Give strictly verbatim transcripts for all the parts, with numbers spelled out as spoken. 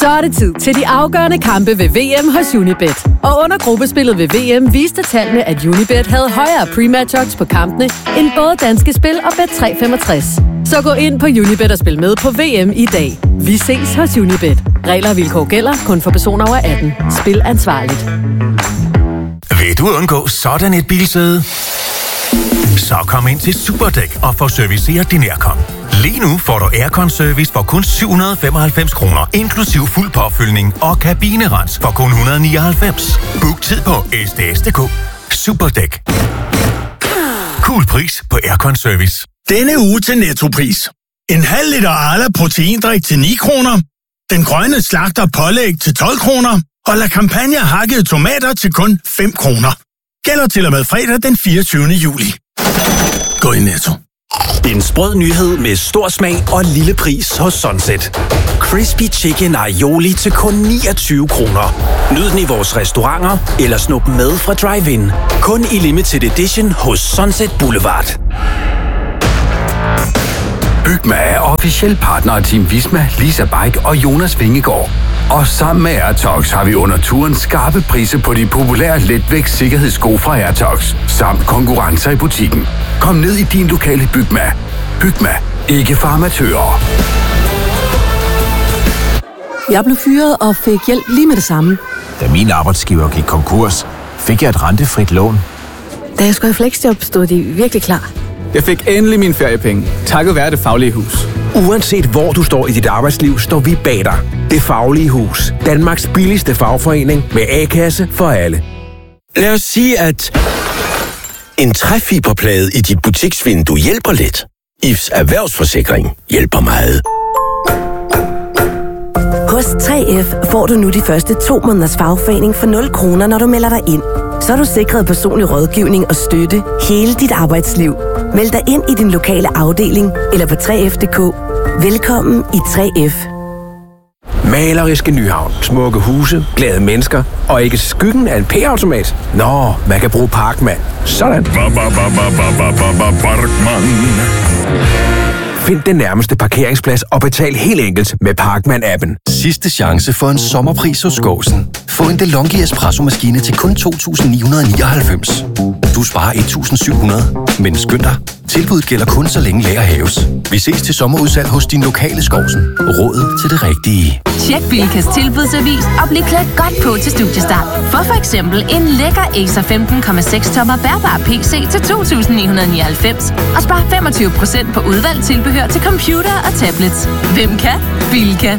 Så er det tid til de afgørende kampe ved V M hos Unibet. Og under gruppespillet ved V M viste tallene, at Unibet havde højere pre-match odds på kampene end både Danske Spil og Bet tre femogtres. Så gå ind på Unibet og spil med på V M i dag. Vi ses hos Unibet. Regler og vilkår gælder kun for personer over atten. Spil ansvarligt. Vil du undgå sådan et bilsæde? Så kom ind til Superdæk og få serviceret din aircon. Lige nu får du aircon-service for kun syv hundrede og femoghalvfems kroner, inklusiv fuld påfyldning og kabinerens for kun et hundrede og nioghalvfems. Book tid på s d s punktum d k. Superdæk. Cool pris på aircon-service. Denne uge til Nettopris. En halv liter Arla proteindrik til ni kroner. Den grønne slagter pålæg til tolv kroner. Og La Campagna hakkede tomater til kun fem kroner. Gælder til og med fredag den fireogtyvende juli. Gå i Netto. En sprød nyhed med stor smag og lille pris hos Sunset. Crispy Chicken Aioli til kun niogtyve kroner. Nyd den i vores restauranter eller snup med fra drive-in. Kun i limited edition hos Sunset Boulevard. Bygma er officiel partner af Team Visma, Lisa Bike og Jonas Vingegaard. Og sammen med Airtox har vi under turen skarpe priser på de populære letvægts sikkerhedssko fra Airtox, samt konkurrencer i butikken. Kom ned i din lokale Bygma. Bygma. Ikke for amatører. Jeg blev fyret og fik hjælp lige med det samme. Da min arbejdsgiver gik konkurs, fik jeg et rentefrit lån. Da jeg skulle i fleksjob, stod de virkelig klar. Jeg fik endelig mine feriepenge, takket være Det Faglige Hus. Uanset hvor du står i dit arbejdsliv, står vi bag dig. Det Faglige Hus. Danmarks billigste fagforening med A-kasse for alle. Lad os sige, at en træfiberplade i dit butiksvindue hjælper lidt. I F's erhvervsforsikring hjælper meget. Hos tre F får du nu de første to måneders fagforening for nul kroner, når du melder dig ind. Så er du sikret personlig rådgivning og støtte hele dit arbejdsliv. Meld dig ind i din lokale afdeling eller på tre f punktum d k. Velkommen i tre F. Maleriske Nyhavn. Smukke huse, glade mennesker og ikke skyggen af en P-automat. Nå, man kan bruge Parkman. Sådan. Find den nærmeste parkeringsplads og betal helt enkelt med Parkman-appen. Sidste chance for en sommerpris hos Gåsen. Få en DeLonghi espresso-maskine til kun to tusind ni hundrede og nioghalvfems. Du sparer et tusind syv hundrede, men skynd dig. Tilbuddet gælder kun så længe lager hæves. Vi ses til sommerudsalg hos din lokale Skovsen. Råd til det rigtige. Tjek Bilkas tilbudsavis og bliv klædt godt på til studiestart. For for eksempel en lækker Acer femten komma seks tommer bærbar P C til to tusind ni hundrede og nioghalvfems. Og spar femogtyve procent på udvalgt tilbehør til computer og tablets. Hvem kan? Bilka.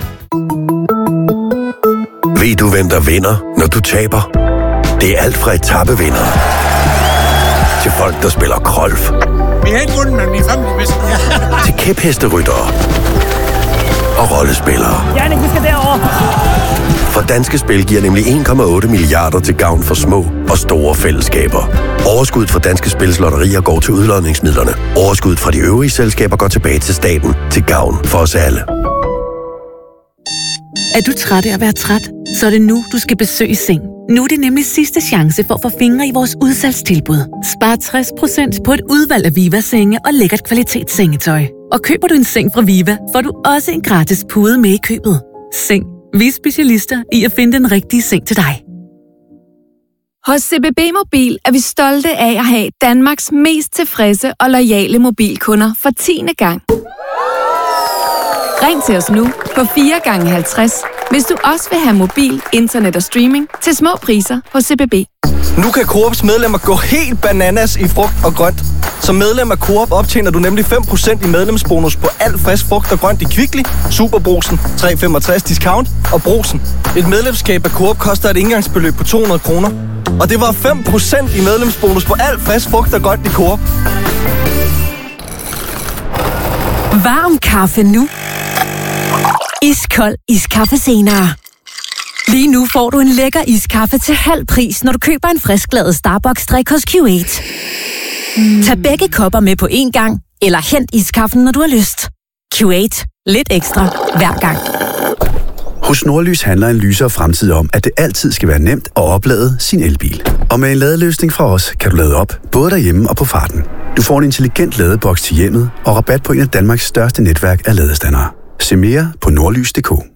Ved du, hvem der vinder, når du taber? Det er alt fra etappevinder til folk, der spiller golf. Vi har ikke vundet, men vi er family. Til kæphesteryttere og rollespillere. Jannik, vi skal derover. For Danske Spil giver nemlig en komma otte milliarder til gavn for små og store fællesskaber. Overskuddet fra Danske Spils lotterier går til udlodningsmidlerne. Overskuddet fra de øvrige selskaber går tilbage til staten til gavn for os alle. Er du træt af at være træt? Så er det nu, du skal besøge Seng. Nu er det nemlig sidste chance for at få fingre i vores udsalgstilbud. Spar tres procent på et udvalg af Viva-senge og lækkert kvalitetssengetøj. Og køber du en seng fra Viva, får du også en gratis pude med i købet. Seng. Vi er specialister i at finde den rigtige seng til dig. Hos C B B Mobil er vi stolte af at have Danmarks mest tilfredse og loyale mobilkunder for tiende gang. Ring til os nu på fire gange halvtreds, hvis du også vil have mobil, internet og streaming til små priser hos C B B. Nu kan Coops medlemmer gå helt bananas i frugt og grønt. Som medlem af Coop optjener du nemlig fem procent i medlemsbonus på alt frisk frugt og grønt i Kvickly, Superbrugsen, tre komma femogtres discount og Brugsen. Et medlemskab af Coop koster et indgangsbeløb på to hundrede kroner. Og det var fem procent i medlemsbonus på alt frisk frugt og grønt i Coop. Varm kaffe nu. Iskold iskaffe senere. Lige nu får du en lækker iskaffe til halv pris, når du køber en frisklavet Starbucks-drik hos Q otte. Mm. Tag begge kopper med på én gang, eller hent iskaffen, når du har lyst. Q otte. Lidt ekstra hver gang. Hos Nordlys handler en lysere fremtid om, at det altid skal være nemt at oplade sin elbil. Og med en ladeløsning fra os, kan du lade op, både derhjemme og på farten. Du får en intelligent ladeboks til hjemmet og rabat på en af Danmarks største netværk af ladestandere. Se mere på nordlys punktum d k.